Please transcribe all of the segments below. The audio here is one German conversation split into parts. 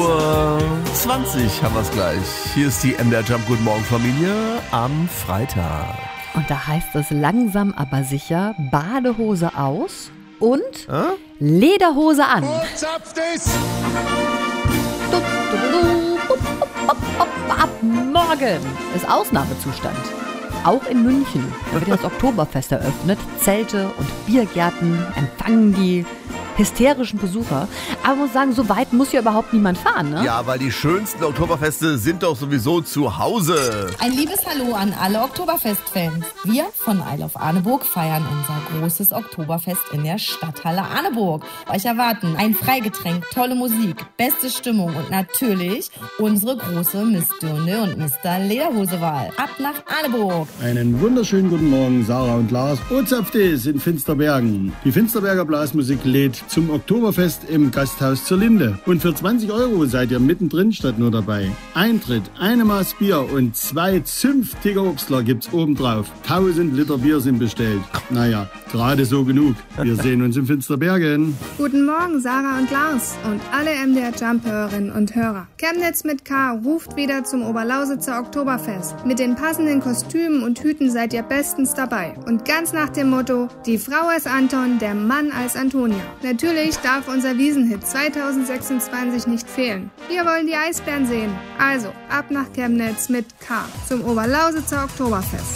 8:20 haben wir es gleich. Hier ist die MDR Jump Guten Morgen Familie am Freitag. Und da heißt es langsam aber sicher, Badehose aus und Lederhose an. Ab morgen ist Ausnahmezustand. Auch in München. Da wird das Oktoberfest eröffnet. Zelte und Biergärten empfangen die hysterischen Besucher. Aber man muss sagen, so weit muss ja überhaupt niemand fahren, ne? Ja, weil die schönsten Oktoberfeste sind doch sowieso zu Hause. Ein liebes Hallo an alle Oktoberfest-Fans. Wir von Isle of Arneburg feiern unser großes Oktoberfest in der Stadthalle Arneburg. Euch erwarten ein Freigetränk, tolle Musik, beste Stimmung und natürlich unsere große Miss Dirndl und Mr. Lederhosewahl. Ab nach Arneburg. Einen wunderschönen guten Morgen, Sarah und Lars. Ozapftes in Finsterbergen. Die Finsterberger Blasmusik lädt zum Oktoberfest im Gasthaus zur Linde. Und für 20 € seid ihr mittendrin statt nur dabei. Eintritt, eine Maß Bier und 2 zünftige Obstler gibt's obendrauf. 1000 Liter Bier sind bestellt. Naja, gerade so genug. Wir sehen uns in Finsterbergen. Guten Morgen, Sarah und Lars und alle MDR Jump-Hörerinnen und Hörer. Chemnitz mit K ruft wieder zum Oberlausitzer Oktoberfest. Mit den passenden Kostümen und Hüten seid ihr bestens dabei. Und ganz nach dem Motto, die Frau als Anton, der Mann als Antonia. Natürlich darf unser Wiesenhit 2026 nicht fehlen. Wir wollen die Eisbären sehen. Also, ab nach Chemnitz mit K zum Oberlausitzer Oktoberfest.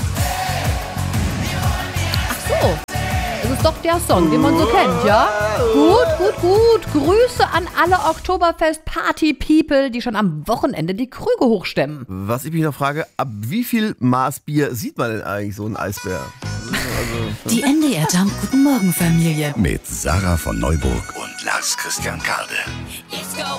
Ach so, das ist doch der Song, den man so kennt, ja? Gut. Grüße an alle Oktoberfest-Party-People, die schon am Wochenende die Krüge hochstemmen. Was ich mich noch frage, ab wie viel Maß Bier sieht man denn eigentlich so einen Eisbär? Die MDR Jump Guten Morgen Familie. Mit Sarah von Neuburg und Lars Christian Kade.